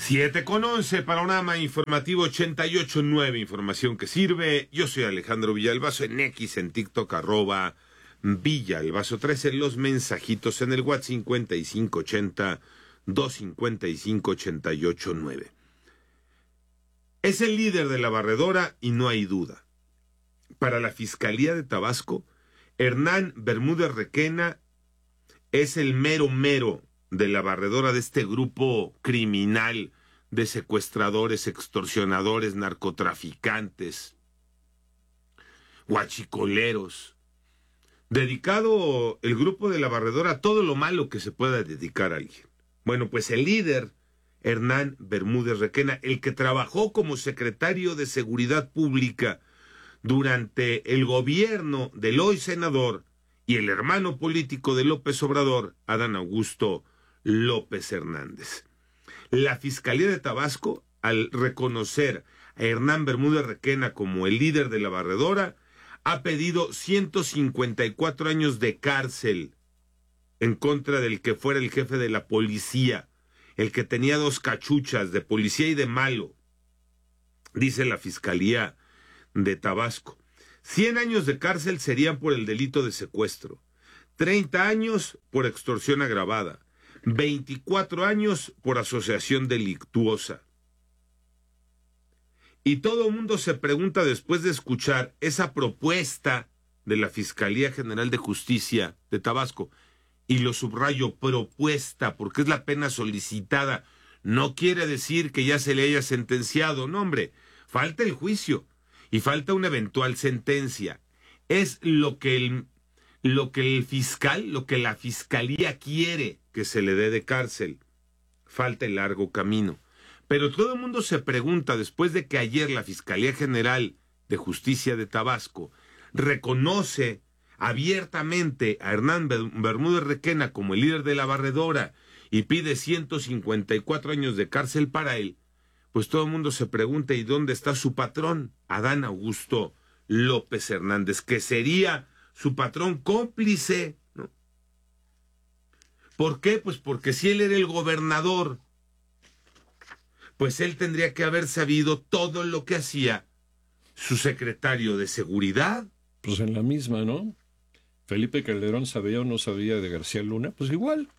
7:11, panorama informativo 88.9, información que sirve. Yo soy Alejandro Villalbazo, en X, en TikTok, @Villalbazo13, los mensajitos en el WhatsApp 5580-255-889. Es el líder de la barredora y no hay duda. Para la Fiscalía de Tabasco, Hernán Bermúdez Requena es el mero de la barredora de este grupo criminal de secuestradores, extorsionadores, narcotraficantes, huachicoleros. Dedicado el grupo de la barredora a todo lo malo que se pueda dedicar a alguien. Bueno, pues el líder, Hernán Bermúdez Requena, el que trabajó como secretario de Seguridad Pública durante el gobierno del hoy senador y el hermano político de López Obrador, Adán Augusto López Hernández. La Fiscalía de Tabasco, al reconocer a Hernán Bermúdez Requena como el líder de la barredora, ha pedido 154 años de cárcel en contra del que fuera el jefe de la policía, el que tenía 2 cachuchas de policía y de malo, dice la Fiscalía de Tabasco. 100 años de cárcel serían por el delito de secuestro, 30 años por extorsión agravada, 24 años por asociación delictuosa. Y todo el mundo se pregunta, después de escuchar esa propuesta de la Fiscalía General de Justicia de Tabasco, y lo subrayo, propuesta, porque es la pena solicitada, no quiere decir que ya se le haya sentenciado, no hombre, falta el juicio y falta una eventual sentencia. Es lo que el fiscal, lo que la Fiscalía quiere que se le dé de cárcel. Falta el largo camino. Pero todo el mundo se pregunta, después de que ayer la Fiscalía General de Justicia de Tabasco reconoce abiertamente a Hernán Bermúdez Requena como el líder de la barredora y pide 154 años de cárcel para él, pues todo el mundo se pregunta, ¿y dónde está su patrón? Adán Augusto López Hernández, que sería su patrón cómplice, ¿no? ¿Por qué? Pues porque si él era el gobernador, pues él tendría que haber sabido todo lo que hacía su secretario de Seguridad. Pues en la misma, ¿no? Felipe Calderón sabía o no sabía de García Luna, pues igual.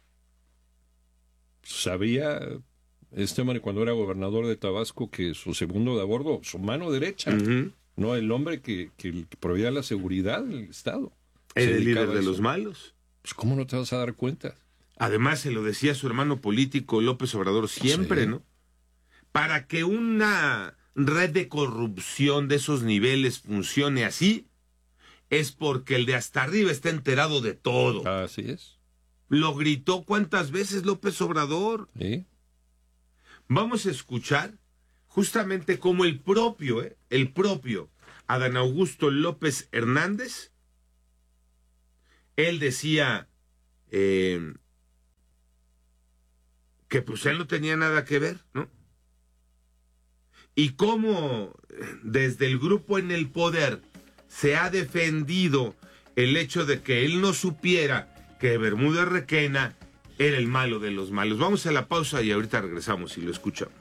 Sabía hombre cuando era gobernador de Tabasco que su segundo de a bordo, su mano derecha, no el hombre que proveía la seguridad del Estado. Era el líder de los malos. Pues ¿cómo no te vas a dar cuenta? Además se lo decía su hermano político López Obrador siempre, sí, ¿no? Para que una red de corrupción de esos niveles funcione así, es porque el de hasta arriba está enterado de todo. Así es. Lo gritó cuántas veces López Obrador. ¿Sí? Vamos a escuchar justamente cómo el propio Adán Augusto López Hernández, él decía que pues él no tenía nada que ver, ¿no? Y cómo desde el grupo en el poder se ha defendido el hecho de que él no supiera que Bermúdez Requena era el malo de los malos. Vamos a la pausa y ahorita regresamos y lo escuchamos.